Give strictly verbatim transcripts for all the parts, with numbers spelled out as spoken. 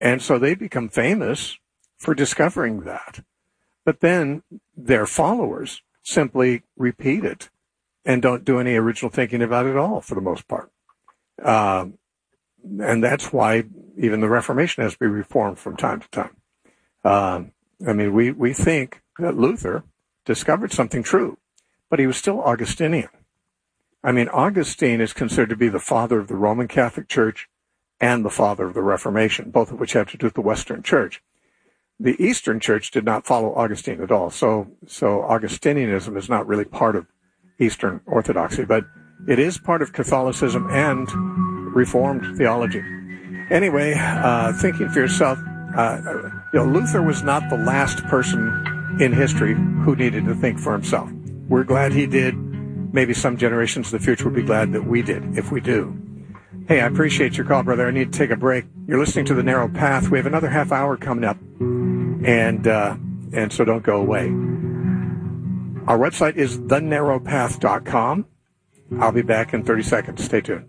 And so they become famous for discovering that. But then their followers simply repeat it and don't do any original thinking about it at all for the most part. Uh, and that's why even the Reformation has to be reformed from time to time. Uh, I mean, we, we think that Luther discovered something true, but he was still Augustinian. I mean, Augustine is considered to be the father of the Roman Catholic Church and the father of the Reformation, both of which have to do with the Western Church. The Eastern Church did not follow Augustine at all, so so Augustinianism is not really part of Eastern Orthodoxy, but it is part of Catholicism and Reformed theology. Anyway, uh, thinking for yourself, uh, you know, Luther was not the last person in history who needed to think for himself. We're glad he did. Maybe some generations in the future will be glad that we did, if we do. Hey, I appreciate your call, brother. I need to take a break. You're listening to The Narrow Path. We have another half hour coming up, and uh, and so don't go away. Our website is the narrow path dot com. I'll be back in thirty seconds. Stay tuned.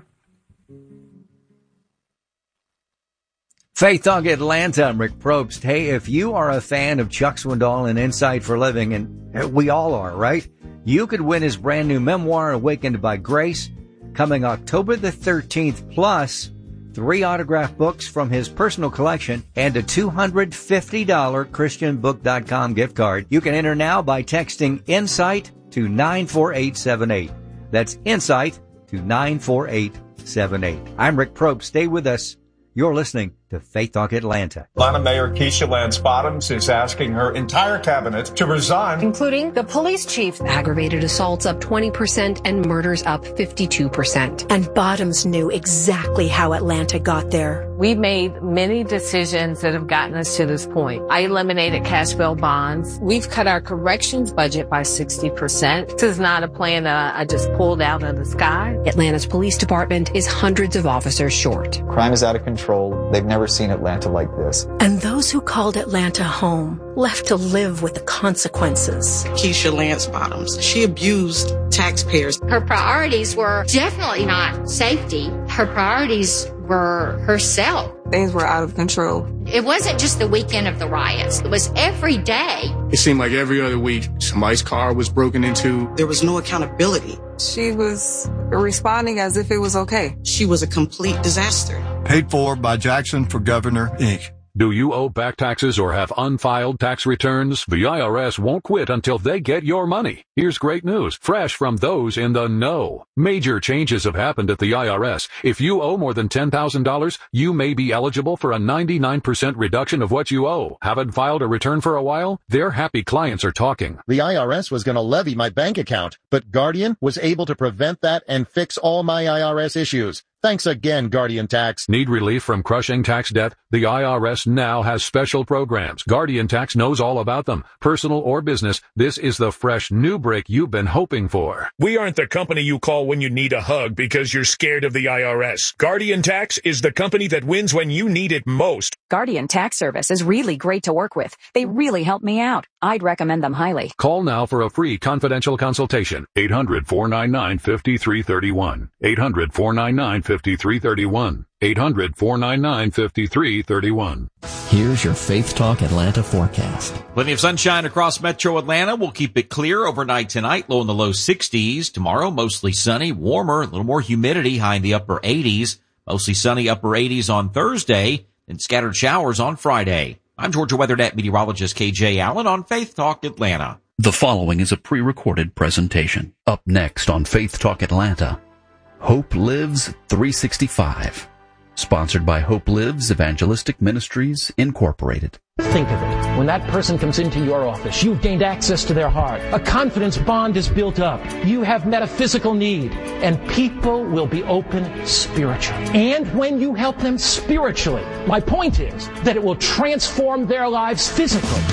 Faith Talk Atlanta, I'm Rick Probst. Hey, if you are a fan of Chuck Swindoll and Insight for Living, and we all are, right? You could win his brand new memoir, Awakened by Grace, coming October the thirteenth, plus three autographed books from his personal collection and a two hundred fifty dollars Christian Book dot com gift card. You can enter now by texting Insight to nine four eight seven eight. That's Insight to nine four eight seven eight. I'm Rick Probst. Stay with us. You're listening to Faith Talk Atlanta. Atlanta Mayor Keisha Lance Bottoms is asking her entire cabinet to resign, including the police chief. Aggravated assaults up twenty percent and murders up fifty-two percent. And Bottoms knew exactly how Atlanta got there. We've made many decisions that have gotten us to this point. I eliminated cash bail bonds. We've cut our corrections budget by sixty percent. This is not a plan that I just pulled out of the sky. Atlanta's police department is hundreds of officers short. Crime is out of control. They've never seen Atlanta like this. And those who called Atlanta home left to live with the consequences. Keisha Lance Bottoms, she abused taxpayers. Her priorities were definitely not safety. Her priorities were herself. Things were out of control. It wasn't just the weekend of the riots. It was every day. It seemed like every other week somebody's car was broken into. There was no accountability. She was responding as if it was okay. She was a complete disaster. Paid for by Jackson for Governor, Incorporated. Do you owe back taxes or have unfiled tax returns? The I R S won't quit until they get your money. Here's great news, fresh from those in the know. Major changes have happened at the I R S. If you owe more than ten thousand dollars, you may be eligible for a ninety-nine percent reduction of what you owe. Haven't filed a return for a while? Their happy clients are talking. The I R S was going to levy my bank account, but Guardian was able to prevent that and fix all my I R S issues. Thanks again, Guardian Tax. Need relief from crushing tax debt? The I R S now has special programs. Guardian Tax knows all about them. Personal or business, this is the fresh new break you've been hoping for. We aren't the company you call when you need a hug because you're scared of the I R S. Guardian Tax is the company that wins when you need it most. Guardian Tax Service is really great to work with. They really helped me out. I'd recommend them highly. Call now for a free confidential consultation. eight hundred, four nine nine, five three three one. eight hundred, four nine nine, five three three one. eight hundred, four nine nine, five three three one. Here's your Faith Talk Atlanta forecast. Plenty of sunshine across metro Atlanta. We'll keep it clear overnight tonight, low in the low sixties. Tomorrow, mostly sunny, warmer, a little more humidity, high in the upper eighties. Mostly sunny, upper eighties on Thursday, and scattered showers on Friday. I'm Georgia WeatherNet meteorologist K J Allen on Faith Talk Atlanta. The following is a pre-recorded presentation. Up next on Faith Talk Atlanta, Hope Lives three sixty-five. Sponsored by Hope Lives Evangelistic Ministries, Incorporated. Think of it. When that person comes into your office, you've gained access to their heart. A confidence bond is built up. You have met a physical need, and people will be open spiritually. And when you help them spiritually, my point is that it will transform their lives physically.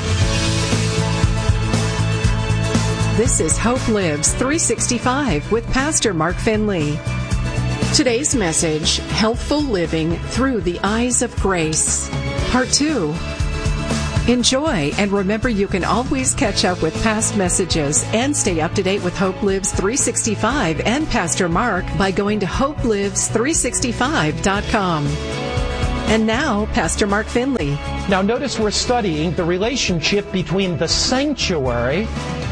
This is Hope Lives three sixty-five with Pastor Mark Finley. Today's message, Healthful Living Through the Eyes of Grace, Part two. Enjoy, and remember you can always catch up with past messages and stay up to date with Hope Lives three sixty-five and Pastor Mark by going to hope lives three sixty-five dot com. And now, Pastor Mark Finley. Now notice we're studying the relationship between the sanctuary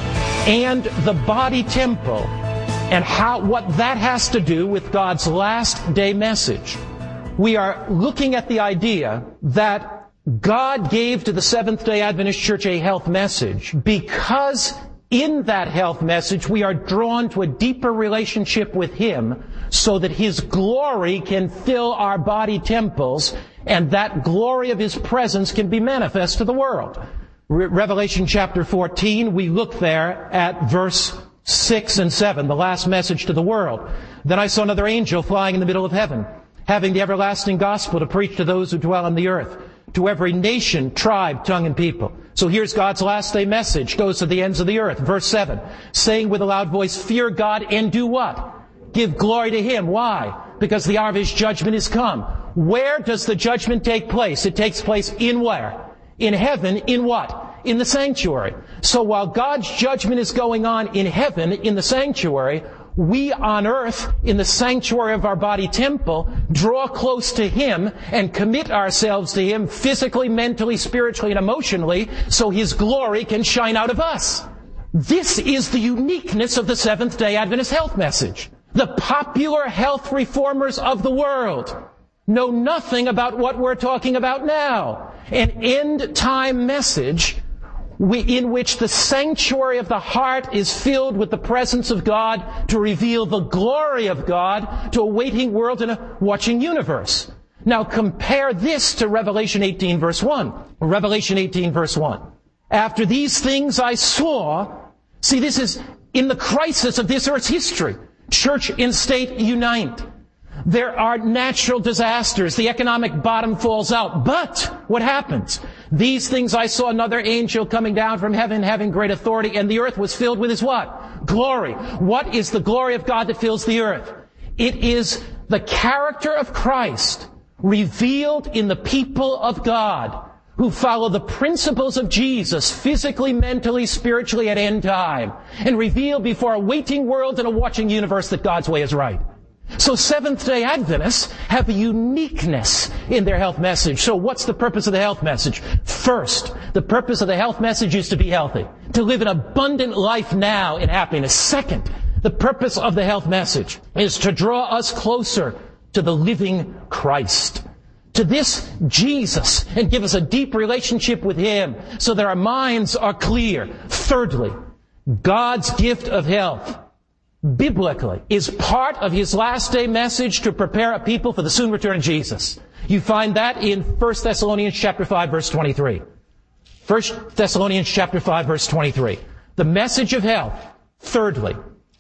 and the body temple and how what that has to do with God's last day message. We are looking at the idea that God gave to the Seventh-day Adventist Church a health message because in that health message we are drawn to a deeper relationship with Him so that His glory can fill our body temples and that glory of His presence can be manifest to the world. Re- Revelation chapter fourteen, we look there at verse six and seven, the last message to the world. Then I saw another angel flying in the middle of heaven, having the everlasting gospel to preach to those who dwell on the earth, to every nation, tribe, tongue, and people. So here's God's last day message, goes to the ends of the earth. Verse seven, saying with a loud voice, fear God and do what? Give glory to Him. Why? Because the hour of His judgment is come. Where does the judgment take place? It takes place in where? In heaven. In what? In the sanctuary. So while God's judgment is going on in heaven, in the sanctuary, we on earth, in the sanctuary of our body temple, draw close to Him and commit ourselves to Him physically, mentally, spiritually, and emotionally so His glory can shine out of us. This is the uniqueness of the Seventh-day Adventist health message. The popular health reformers of the world know nothing about what we're talking about now. An end-time message we, in which the sanctuary of the heart is filled with the presence of God to reveal the glory of God to a waiting world and a watching universe. Now compare this to Revelation eighteen verse one. Revelation eighteen verse one. After these things I saw, see, this is in the crisis of this earth's history. Church and state unite. There are natural disasters. The economic bottom falls out. But what happens? These things I saw another angel coming down from heaven having great authority, and the earth was filled with His what? Glory. What is the glory of God that fills the earth? It is the character of Christ revealed in the people of God who follow the principles of Jesus physically, mentally, spiritually at end time and reveal before a waiting world and a watching universe that God's way is right. So Seventh-day Adventists have a uniqueness in their health message. So what's the purpose of the health message? First, the purpose of the health message is to be healthy, to live an abundant life now in happiness. Second, the purpose of the health message is to draw us closer to the living Christ, to this Jesus, and give us a deep relationship with Him so that our minds are clear. Thirdly, God's gift of health, biblically, is part of His last day message to prepare a people for the soon return of Jesus. You find that in First Thessalonians chapter five, verse twenty-three. First Thessalonians chapter five, verse twenty-three. The message of health, thirdly,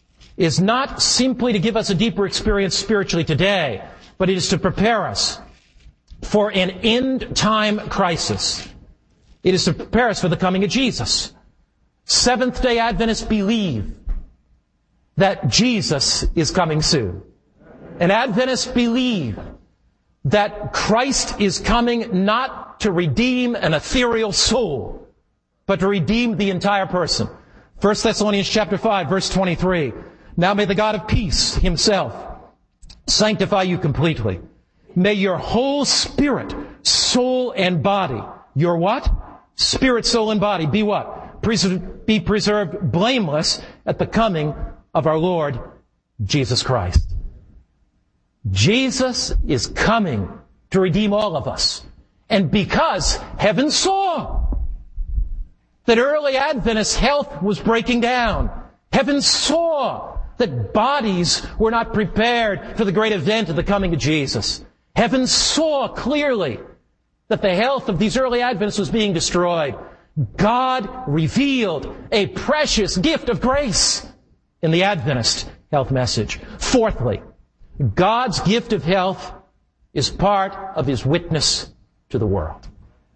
is not simply to give us a deeper experience spiritually today, but it is to prepare us for an end-time crisis. It is to prepare us for the coming of Jesus. Seventh-day Adventists believe that Jesus is coming soon. And Adventists believe that Christ is coming not to redeem an ethereal soul, but to redeem the entire person. First Thessalonians chapter five, verse twenty-three. Now may the God of peace Himself sanctify you completely. May your whole spirit, soul, and body, your what? Spirit, soul, and body, be what? Preser- be preserved blameless at the coming of our Lord Jesus Christ. Jesus is coming to redeem all of us. And because heaven saw that early Adventist health was breaking down, heaven saw that bodies were not prepared for the great event of the coming of Jesus. Heaven saw clearly that the health of these early Adventists was being destroyed. God revealed a precious gift of grace in the Adventist health message. Fourthly, God's gift of health is part of His witness to the world.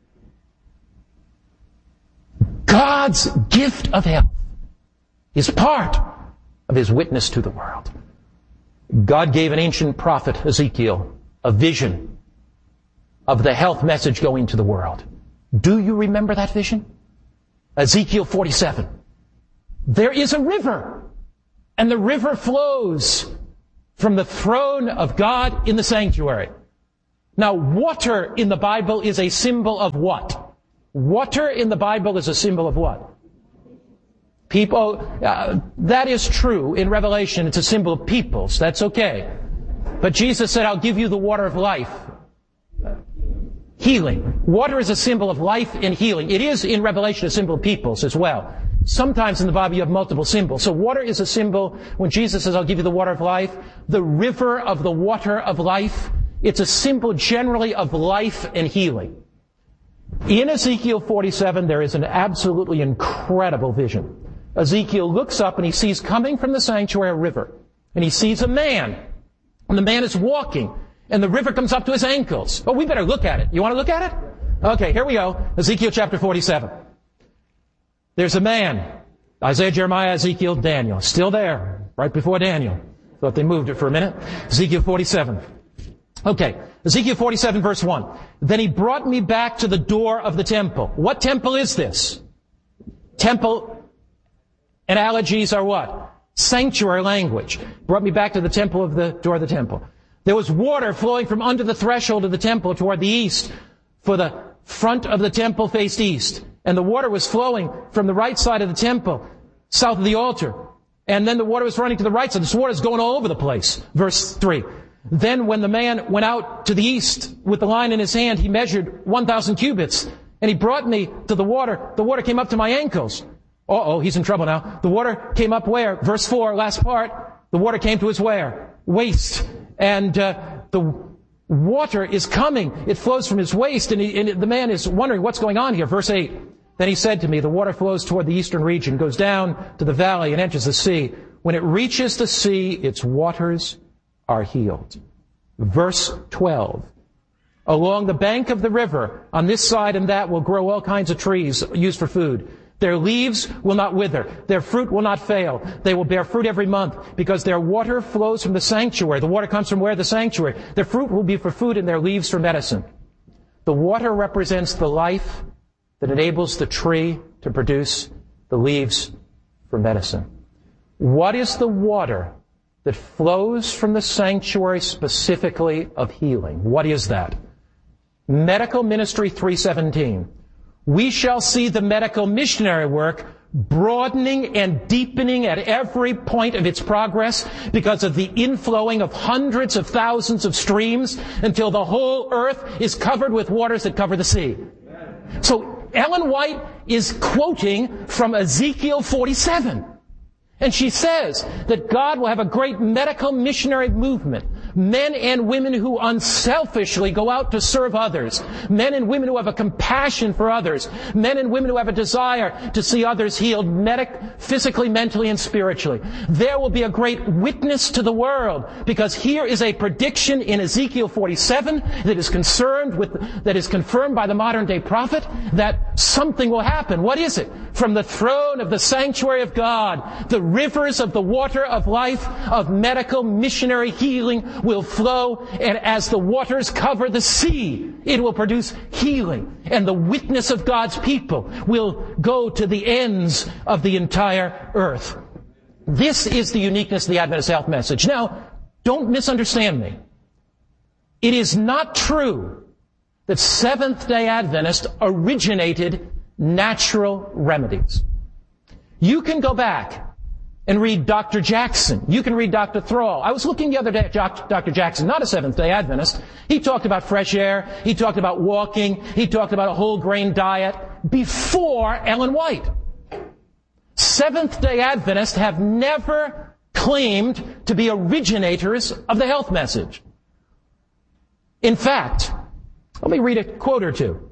God's gift of health is part of His witness to the world. God gave an ancient prophet, Ezekiel, a vision of the health message going to the world. Do you remember that vision? Ezekiel forty-seven. There is a river, and the river flows from the throne of God in the sanctuary. Now, water in the Bible is a symbol of what? Water in the Bible is a symbol of what? People, uh, that is true. In Revelation, it's a symbol of peoples. That's okay. But Jesus said, I'll give you the water of life. Healing. Water is a symbol of life and healing. It is, in Revelation, a symbol of peoples as well. Sometimes in the Bible you have multiple symbols. So water is a symbol. When Jesus says, I'll give you the water of life, the river of the water of life, it's a symbol generally of life and healing. In Ezekiel forty-seven, there is an absolutely incredible vision. Ezekiel looks up and he sees coming from the sanctuary a river. And he sees a man. And the man is walking. And the river comes up to his ankles. Oh, we better look at it. You want to look at it? Okay, here we go. Ezekiel chapter forty-seven. There's a man. Isaiah, Jeremiah, Ezekiel, Daniel. Still there. Right before Daniel. Thought they moved it for a minute. Ezekiel forty-seven. Okay. Ezekiel forty-seven verse one. Then he brought me back to the door of the temple. What temple is this? Temple analogies are what? Sanctuary language. Brought me back to the temple of the door of the temple. There was water flowing from under the threshold of the temple toward the east, for the front of the temple faced east. And the water was flowing from the right side of the temple, south of the altar. And then the water was running to the right side. This water is going all over the place. Verse three. Then when the man went out to the east with the line in his hand, he measured one thousand cubits. And he brought me to the water. The water came up to my ankles. Uh-oh, he's in trouble now. The water came up where? Verse four, last part. The water came to his where? Waist. And uh, the water is coming. It flows from his waist. And, he, and the man is wondering what's going on here. Verse eight. Then he said to me, the water flows toward the eastern region, goes down to the valley and enters the sea. When it reaches the sea, its waters are healed. Verse twelve. Along the bank of the river, on this side and that, will grow all kinds of trees used for food. Their leaves will not wither. Their fruit will not fail. They will bear fruit every month because their water flows from the sanctuary. The water comes from where? The sanctuary. Their fruit will be for food and their leaves for medicine. The water represents the life that enables the tree to produce the leaves for medicine. What is the water that flows from the sanctuary specifically of healing? What is that? Medical Ministry three seventeen. We shall see the medical missionary work broadening and deepening at every point of its progress because of the inflowing of hundreds of thousands of streams until the whole earth is covered with waters that cover the sea. So Ellen White is quoting from Ezekiel forty-seven. And she says that God will have a great medical missionary movement. Men and women who unselfishly go out to serve others. Men and women who have a compassion for others. Men and women who have a desire to see others healed medic, physically, mentally, and spiritually. There will be a great witness to the world because here is a prediction in Ezekiel forty-seven that is concerned with, that is confirmed by the modern day prophet that something will happen. What is it? From the throne of the sanctuary of God, the rivers of the water of life, of medical missionary healing will flow, and as the waters cover the sea, it will produce healing, and the witness of God's people will go to the ends of the entire earth. This is the uniqueness of the Adventist health message. Now, don't misunderstand me. It is not true that Seventh-day Adventists originated natural remedies. You can go back and read Doctor Jackson. You can read Doctor Thrall. I was looking the other day at Doctor Jackson, not a Seventh-day Adventist. He talked about fresh air. He talked about walking. He talked about a whole grain diet before Ellen White. Seventh-day Adventists have never claimed to be originators of the health message. In fact, let me read a quote or two.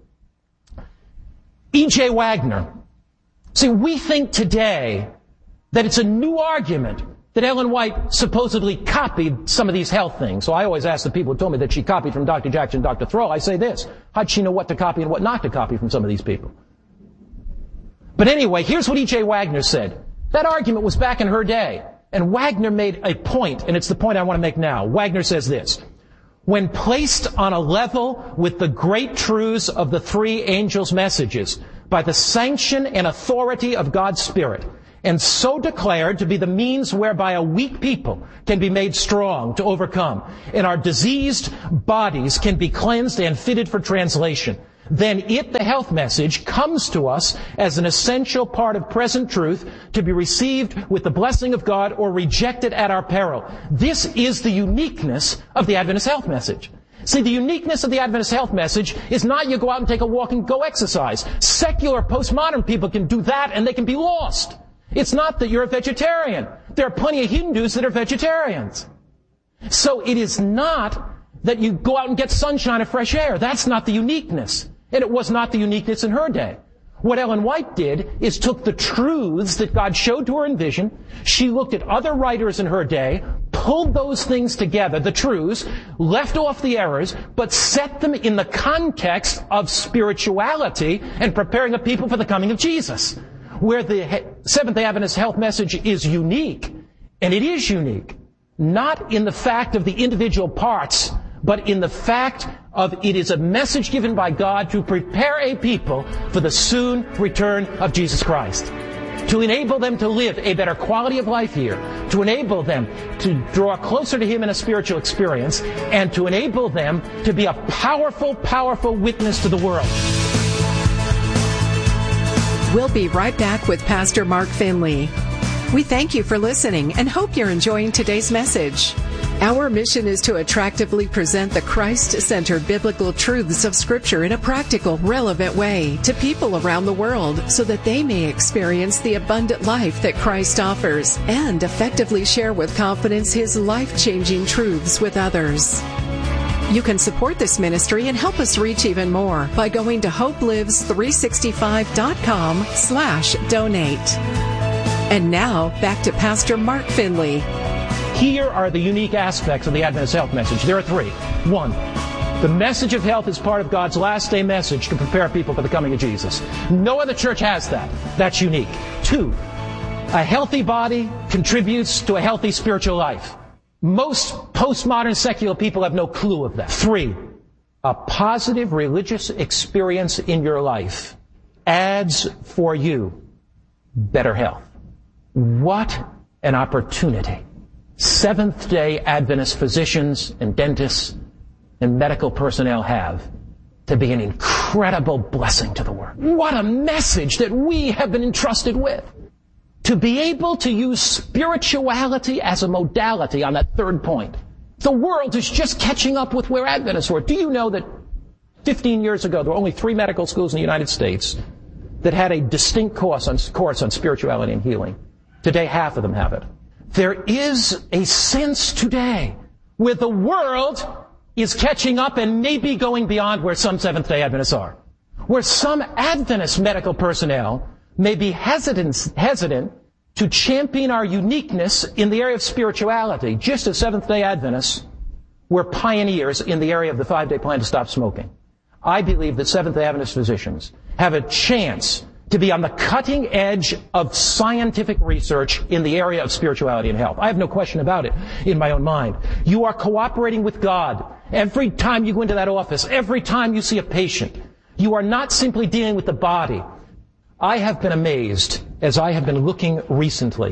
E J Wagner. See, we think today that it's a new argument that Ellen White supposedly copied some of these health things. So I always ask the people who told me that she copied from Doctor Jackson and Doctor Thrall, I say this: how'd she know what to copy and what not to copy from some of these people? But anyway, here's what E J Wagner said. That argument was back in her day. And Wagner made a point, and it's the point I want to make now. Wagner says this: when placed on a level with the great truths of the three angels' messages, by the sanction and authority of God's Spirit, and so declared to be the means whereby a weak people can be made strong to overcome, and our diseased bodies can be cleansed and fitted for translation, then it, the health message, comes to us as an essential part of present truth to be received with the blessing of God or rejected at our peril. This is the uniqueness of the Adventist health message. See, the uniqueness of the Adventist health message is not you go out and take a walk and go exercise. Secular, postmodern people can do that and they can be lost. It's not that you're a vegetarian. There are plenty of Hindus that are vegetarians. So it is not that you go out and get sunshine and fresh air. That's not the uniqueness. And it was not the uniqueness in her day. What Ellen White did is took the truths that God showed to her in vision. She looked at other writers in her day, pulled those things together, the truths, left off the errors, but set them in the context of spirituality and preparing a people for the coming of Jesus. Where the Seventh-day Adventist health message is unique, and it is unique, not in the fact of the individual parts, but in the fact of it is a message given by God to prepare a people for the soon return of Jesus Christ. To enable them to live a better quality of life here, to enable them to draw closer to Him in a spiritual experience, and to enable them to be a powerful, powerful witness to the world. We'll be right back with Pastor Mark Finley. We thank you for listening and hope you're enjoying today's message. Our mission is to attractively present the Christ-centered biblical truths of Scripture in a practical, relevant way to people around the world so that they may experience the abundant life that Christ offers and effectively share with confidence His life-changing truths with others. You can support this ministry and help us reach even more by going to hope lives three sixty-five dot com slash donate. And now, back to Pastor Mark Finley. Here are the unique aspects of the Adventist health message. There are three. One, the message of health is part of God's last day message to prepare people for the coming of Jesus. No other church has that. That's unique. Two, a healthy body contributes to a healthy spiritual life. Most postmodern secular people have no clue of that. Three, a positive religious experience in your life adds for you better health. What an opportunity Seventh-day Adventist physicians and dentists and medical personnel have to be an incredible blessing to the world. What a message that we have been entrusted with. To be able to use spirituality as a modality on that third point. The world is just catching up with where Adventists were. Do you know that fifteen years ago there were only three medical schools in the United States that had a distinct course on, course on spirituality and healing? Today half of them have it. There is a sense today where the world is catching up and maybe going beyond where some Seventh-day Adventists are. Where some Adventist medical personnel may be hesitant, hesitant to champion our uniqueness in the area of spirituality, just as Seventh-day Adventists were pioneers in the area of the five-day plan to stop smoking. I believe that Seventh-day Adventist physicians have a chance to be on the cutting edge of scientific research in the area of spirituality and health. I have no question about it in my own mind. You are cooperating with God every time you go into that office, every time you see a patient. You are not simply dealing with the body. I have been amazed, as I have been looking recently,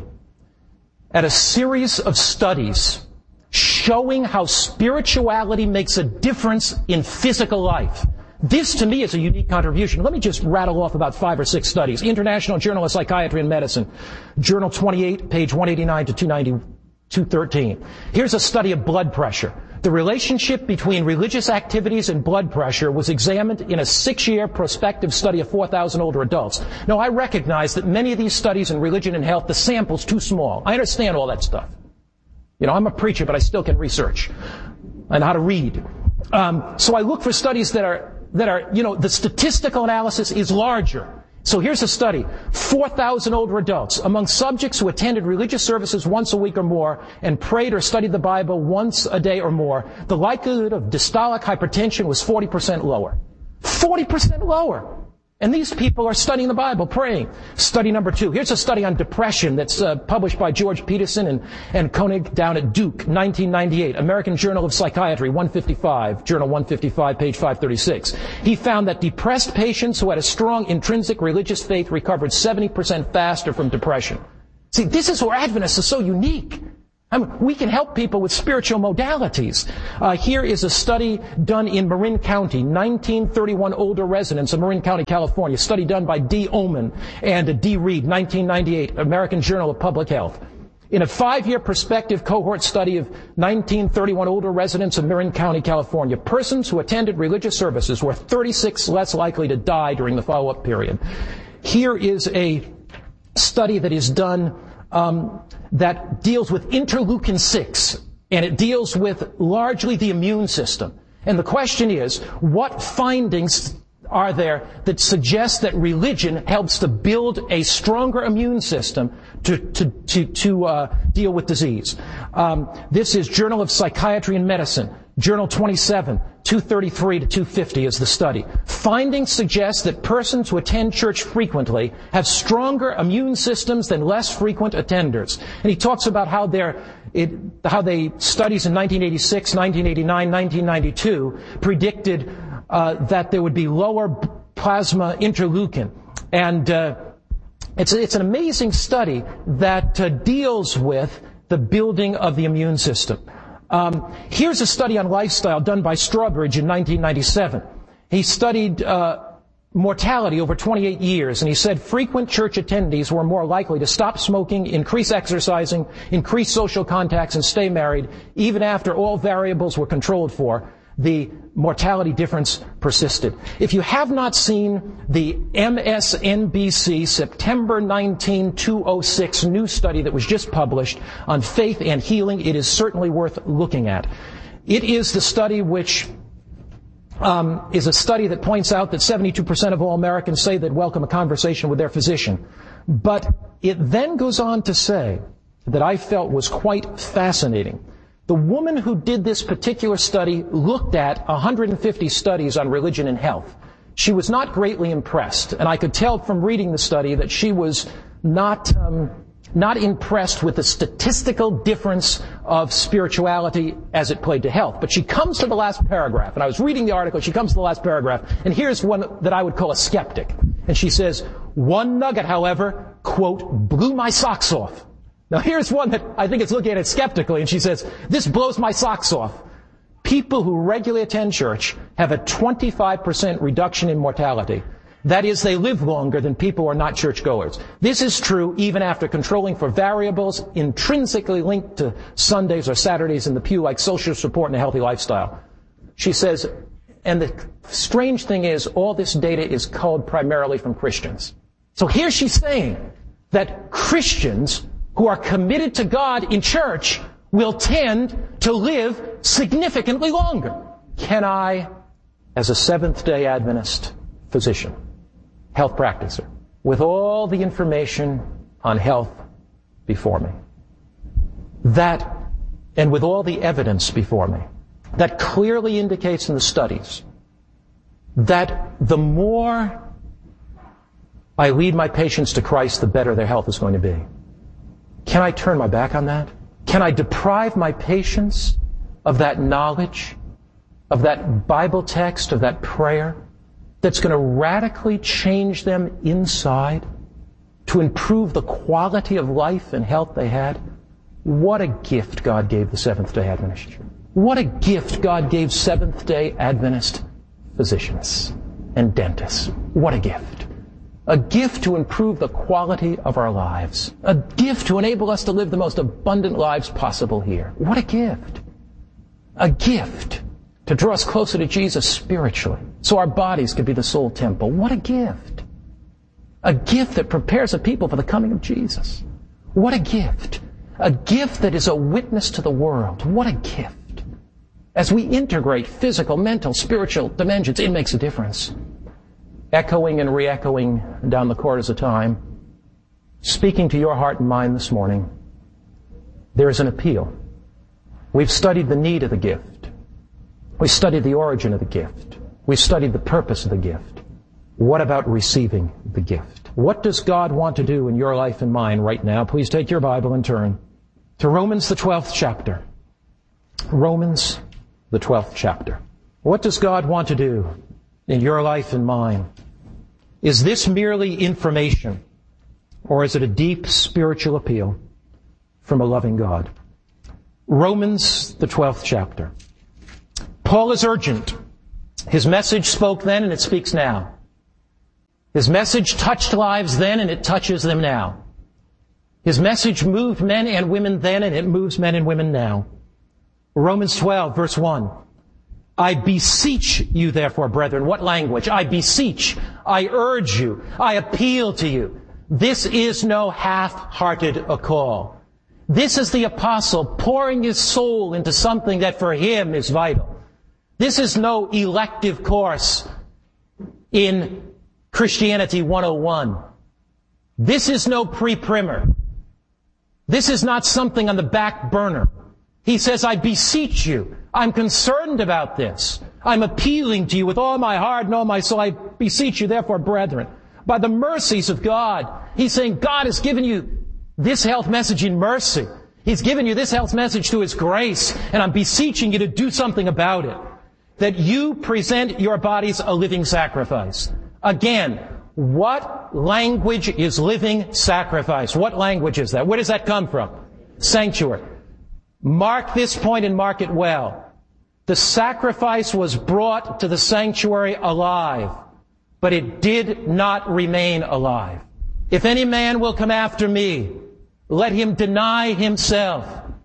at a series of studies showing how spirituality makes a difference in physical life. This, to me, is a unique contribution. Let me just rattle off about five or six studies. International Journal of Psychiatry and Medicine, Journal twenty-eight, page one eighty-nine to two ninety, two thirteen. Here's a study of blood pressure. The relationship between religious activities and blood pressure was examined in a six-year prospective study of four thousand older adults. Now, I recognize that many of these studies in religion and health, the sample's too small. I understand all that stuff. You know, I'm a preacher, but I still can research and how to read. Um, so I look for studies that are that are, you know, the statistical analysis is larger. So here's a study. four thousand older adults. Among subjects who attended religious services once a week or more and prayed or studied the Bible once a day or more, the likelihood of diastolic hypertension was forty percent lower. forty percent lower. And these people are studying the Bible, praying. Study number two. Here's a study on depression that's uh, published by George Peterson and, and Koenig down at Duke, nineteen ninety-eight. American Journal of Psychiatry, one fifty-five, Journal one fifty-five, page five thirty-six. He found that depressed patients who had a strong intrinsic religious faith recovered seventy percent faster from depression. See, this is where Adventists are so unique. I mean, we can help people with spiritual modalities. Uh, here is a study done in Marin County, nineteen thirty-one older residents of Marin County, California. A study done by D. Oman and D. Reed, nineteen ninety-eight, American Journal of Public Health. In a five-year prospective cohort study of nineteen thirty-one older residents of Marin County, California, persons who attended religious services were thirty-six less likely to die during the follow-up period. Here is a study that is done um, that deals with interleukin six, and it deals with largely the immune system. And the question is, what findings are there that suggest that religion helps to build a stronger immune system to to to, to uh, deal with disease? Um, this is Journal of Psychiatry and Medicine, Journal twenty-seven, two thirty-three to two fifty is the study. Findings suggest that persons who attend church frequently have stronger immune systems than less frequent attenders. And he talks about how their it, how they studies in nineteen eighty-six, nineteen eighty-nine, nineteen ninety-two predicted uh, that there would be lower plasma interleukin, and uh, it's it's an amazing study that uh, deals with the building of the immune system. Um, here's a study on lifestyle done by Strawbridge in nineteen ninety-seven. He studied uh, mortality over twenty-eight years, and he said frequent church attendees were more likely to stop smoking, increase exercising, increase social contacts, and stay married, even after all variables were controlled for. The mortality difference persisted. If you have not seen the M S N B C September nineteenth, two thousand six new study that was just published on faith and healing, it is certainly worth looking at. It is the study which um, is a study that points out that seventy-two percent of all Americans say they'd welcome a conversation with their physician. But it then goes on to say that I felt was quite fascinating. The woman who did this particular study looked at one hundred fifty studies on religion and health. She was not greatly impressed, and I could tell from reading the study that she was not um, not impressed with the statistical difference of spirituality as it played to health. But she comes to the last paragraph, and I was reading the article, she comes to the last paragraph, and here's one that I would call a skeptic. And she says, one nugget, however, quote, blew my socks off. Now here's one that I think is looking at it skeptically, and she says, this blows my socks off. People who regularly attend church have a twenty-five percent reduction in mortality. That is, they live longer than people who are not churchgoers. This is true even after controlling for variables intrinsically linked to Sundays or Saturdays in the pew, like social support and a healthy lifestyle. She says, and the strange thing is, all this data is culled primarily from Christians. So here she's saying that Christians who are committed to God in church will tend to live significantly longer. Can I, as a Seventh-day Adventist physician, health practicer, with all the information on health before me, that, and with all the evidence before me, that clearly indicates in the studies that the more I lead my patients to Christ, the better their health is going to be. Can I turn my back on that? Can I deprive my patients of that knowledge, of that Bible text, of that prayer that's going to radically change them inside to improve the quality of life and health they had? What a gift God gave the Seventh-day Adventist Church. What a gift God gave Seventh-day Adventist physicians and dentists. What a gift. A gift to improve the quality of our lives. A gift to enable us to live the most abundant lives possible here. What a gift. A gift to draw us closer to Jesus spiritually, so our bodies could be the soul temple. What a gift. A gift that prepares a people for the coming of Jesus. What a gift. A gift that is a witness to the world. What a gift. As we integrate physical, mental, spiritual dimensions, it makes a difference. Echoing and re-echoing down the corridors of time, speaking to your heart and mind this morning, there is an appeal. We've studied the need of the gift. We've studied the origin of the gift. We've studied the purpose of the gift. What about receiving the gift? What does God want to do in your life and mine right now? Please take your Bible and turn to Romans, the twelfth chapter. Romans, the twelfth chapter. What does God want to do in your life and mine? Is this merely information? Or is it a deep spiritual appeal from a loving God? Romans, the twelfth chapter. Paul is urgent. His message spoke then and it speaks now. His message touched lives then and it touches them now. His message moved men and women then and it moves men and women now. Romans twelve, verse one. I beseech you, therefore, brethren. What language? I beseech. I urge you. I appeal to you. This is no half-hearted a call. This is the apostle pouring his soul into something that for him is vital. This is no elective course in Christianity one oh one. This is no pre-primer. This is not something on the back burner. He says, I beseech you. I'm concerned about this. I'm appealing to you with all my heart and all my soul. I beseech you, therefore, brethren, by the mercies of God. He's saying God has given you this health message in mercy. He's given you this health message through His grace, and I'm beseeching you to do something about it. That you present your bodies a living sacrifice. Again, what language is living sacrifice? What language is that? Where does that come from? Sanctuary. Mark this point and mark it well. The sacrifice was brought to the sanctuary alive, but it did not remain alive. If any man will come after me, let him deny himself.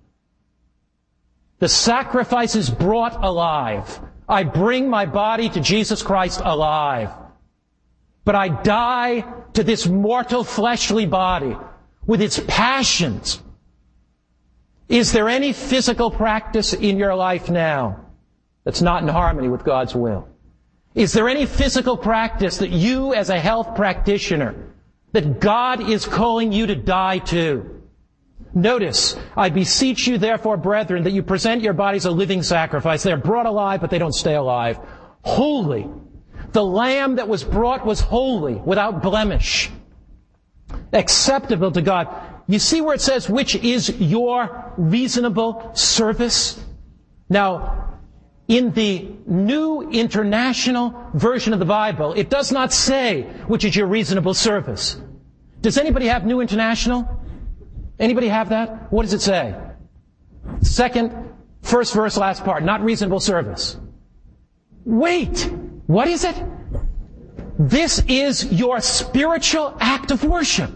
The sacrifice is brought alive. I bring my body to Jesus Christ alive. But I die to this mortal fleshly body with its passions. Is there any physical practice in your life now that's not in harmony with God's will? Is there any physical practice that you as a health practitioner, that God is calling you to die to? Notice, I beseech you therefore, brethren, that you present your bodies a living sacrifice. They're brought alive, but they don't stay alive. Holy. The lamb that was brought was holy, without blemish, acceptable to God. You see where it says, which is your reasonable service? Now, in the New International Version of the Bible, it does not say, which is your reasonable service. Does anybody have New International? Anybody have that? What does it say? Second, first verse, last part, not reasonable service. Wait! What is it? This is your spiritual act of worship.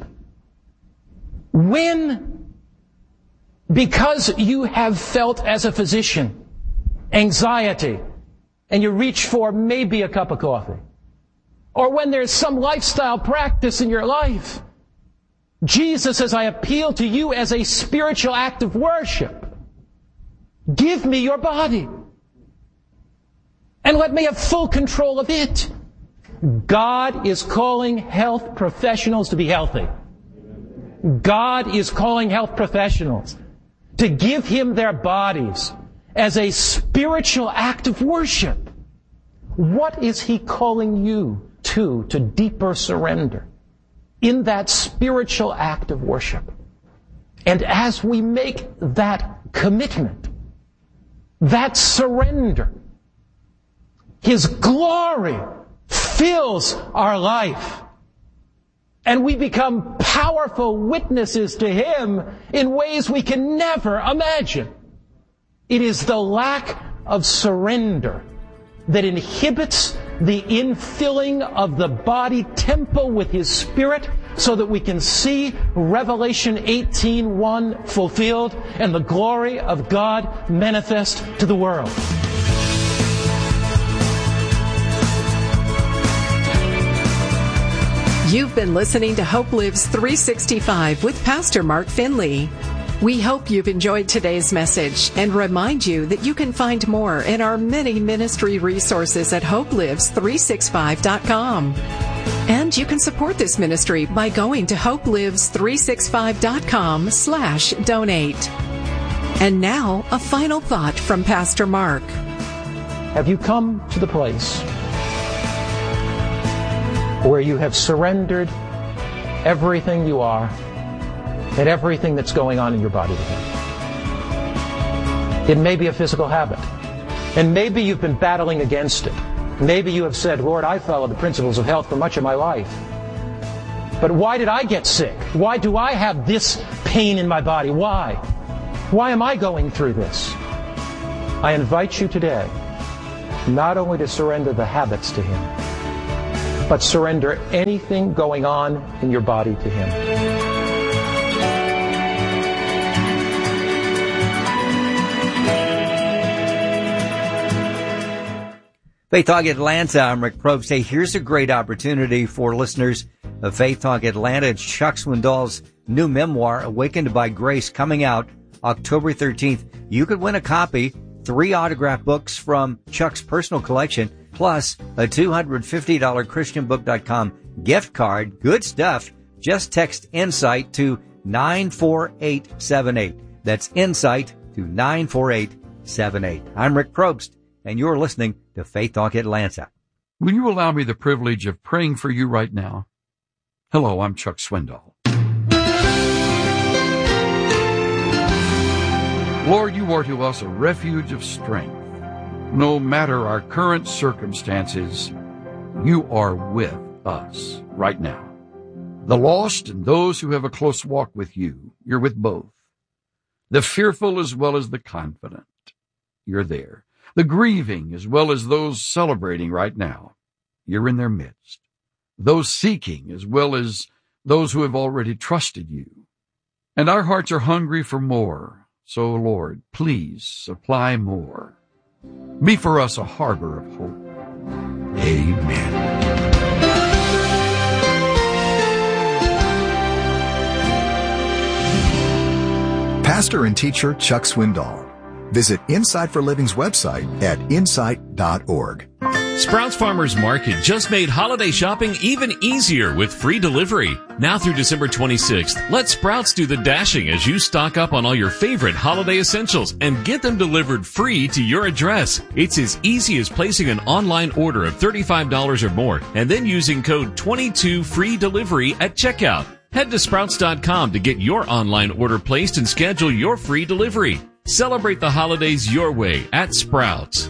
When, because you have felt as a physician anxiety, and you reach for maybe a cup of coffee, or when there's some lifestyle practice in your life, Jesus says, I appeal to you as a spiritual act of worship. Give me your body, and let me have full control of it. God is calling health professionals to be healthy. God is calling health professionals to give Him their bodies as a spiritual act of worship. What is He calling you to, to deeper surrender in that spiritual act of worship? And as we make that commitment, that surrender, His glory fills our life. And we become powerful witnesses to Him in ways we can never imagine. It is the lack of surrender that inhibits the infilling of the body temple with His Spirit so that we can see Revelation eighteen one fulfilled and the glory of God manifest to the world. You've been listening to Hope Lives three sixty-five with Pastor Mark Finley. We hope you've enjoyed today's message and remind you that you can find more in our many ministry resources at hope lives three sixty-five dot com. And you can support this ministry by going to hope lives three sixty-five dot com slash donate. And now, a final thought from Pastor Mark. Have you come to the place where you have surrendered everything you are and everything that's going on in your body to Him? It may be a physical habit, and maybe you've been battling against it. Maybe you have said, Lord, I followed the principles of health for much of my life, But why did I get sick? Why do I have this pain in my body? Why? Why am I going through this? I invite you today not only to surrender the habits to Him, but surrender anything going on in your body to Him. Faith Talk Atlanta, I'm Rick Probst. Hey, here's a great opportunity for listeners of Faith Talk Atlanta. It's Chuck Swindoll's new memoir, Awakened by Grace, coming out October thirteenth. You could win a copy, three autographed books from Chuck's personal collection, plus a two hundred fifty dollars Christian book dot com gift card. Good stuff. Just text INSIGHT to nine four eight seven eight. That's INSIGHT to nine four eight seven eight. I'm Rick Probst, and you're listening to Faith Talk Atlanta. Will you allow me the privilege of praying for you right now? Hello, I'm Chuck Swindoll. Lord, you are to us a refuge of strength. No matter our current circumstances, you are with us right now. The lost and those who have a close walk with you, you're with both. The fearful as well as the confident, you're there. The grieving as well as those celebrating right now, you're in their midst. Those seeking as well as those who have already trusted you. And our hearts are hungry for more. So, Lord, please supply more. Be for us a harbor of hope. Amen. Pastor and teacher Chuck Swindoll. Visit Insight for Living's website at insight dot org. Sprouts Farmers Market just made holiday shopping even easier with free delivery. Now through December twenty-sixth, let Sprouts do the dashing as you stock up on all your favorite holiday essentials and get them delivered free to your address. It's as easy as placing an online order of thirty-five dollars or more and then using code twenty-two free delivery at checkout. Head to sprouts dot com to get your online order placed and schedule your free delivery. Celebrate the holidays your way at Sprouts.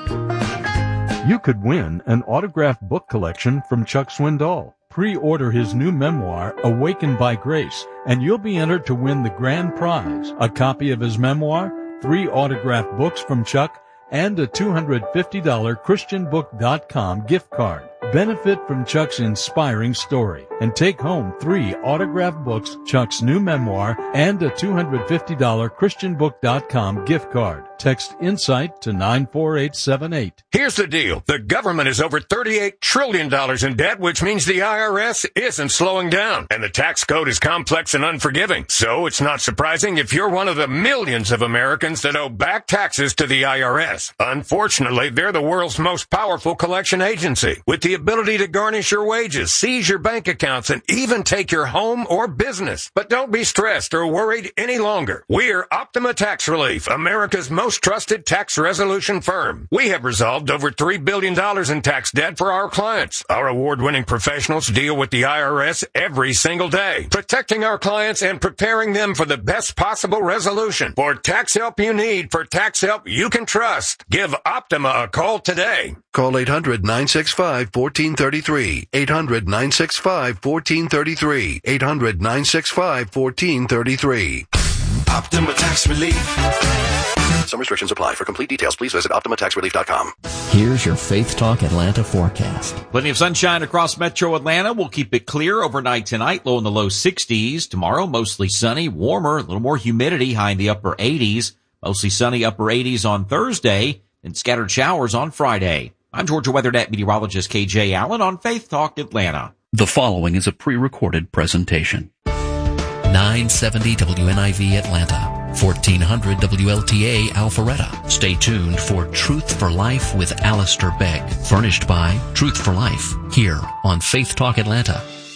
You could win an autographed book collection from Chuck Swindoll. Pre-order his new memoir, Awakened by Grace, and you'll be entered to win the grand prize, a copy of his memoir, three autographed books from Chuck, and a two hundred fifty dollars Christian book dot com gift card. Benefit from Chuck's inspiring story and take home three autographed books, Chuck's new memoir, and a two hundred fifty dollars Christian book dot com gift card. Text INSIGHT to nine four eight seven eight. Here's the deal. The government is over thirty-eight trillion dollars in debt, which means the I R S isn't slowing down. And the tax code is complex and unforgiving. So it's not surprising if you're one of the millions of Americans that owe back taxes to the I R S. Unfortunately, they're the world's most powerful collection agency, with the ability to garnish your wages, seize your bank accounts, and even take your home or business. But don't be stressed or worried any longer. We're Optima Tax Relief, America's most trusted tax resolution firm. We have resolved over three billion dollars in tax debt for our clients. Our award-winning professionals deal with the I R S every single day, protecting our clients and preparing them for the best possible resolution. For tax help you need, for tax help you can trust, give Optima a call today. Call eight hundred nine six five one four three three. eight hundred nine six five one four three three. eight hundred nine six five one four three three. Optima Tax Relief. Some restrictions apply. For complete details, please visit optima tax relief dot com. Here's your Faith Talk Atlanta forecast. Plenty of sunshine across metro Atlanta. We'll keep it clear overnight tonight, low in the low sixties. Tomorrow, mostly sunny, warmer, a little more humidity, high in the upper eighties. Mostly sunny, upper eighties on Thursday, and scattered showers on Friday. I'm Georgia WeatherNet meteorologist K J Allen on Faith Talk Atlanta. The following is a pre-recorded presentation. nine seventy W N I V Atlanta. fourteen hundred W L T A Alpharetta. Stay tuned for Truth for Life with Alistair Begg, furnished by Truth for Life, here on Faith Talk Atlanta.